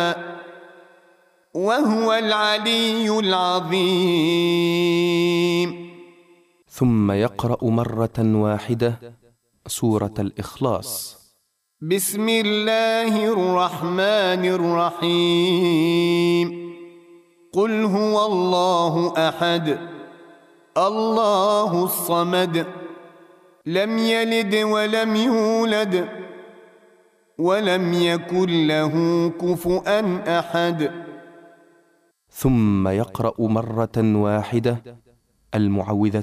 وهو العلي العظيم. ثم يقرأ مرة واحدة سورة الإخلاص. بسم الله الرحمن الرحيم. قل هو الله أحد الله الصمد لم يلد ولم يولد ولم يكن له كفؤا أحد. ثم يقرأ مرة واحدة المعوذة